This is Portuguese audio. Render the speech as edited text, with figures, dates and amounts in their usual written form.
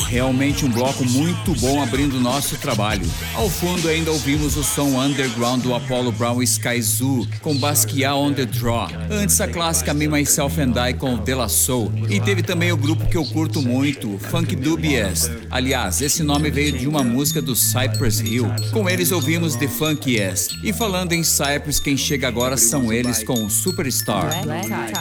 Realmente um bloco muito bom abrindo nosso trabalho. Ao fundo ainda ouvimos o som underground do Apollo Brown e Sky Zoo com Basquiat on the Draw. Antes a clássica Me, Myself and I com De La Soul. E teve também o grupo que eu curto muito, Funk Dubious. Aliás, esse nome veio de uma música do Cypress Hill. Com eles ouvimos The Funk Yes. E falando em Cypress, quem chega agora são eles com o Superstar.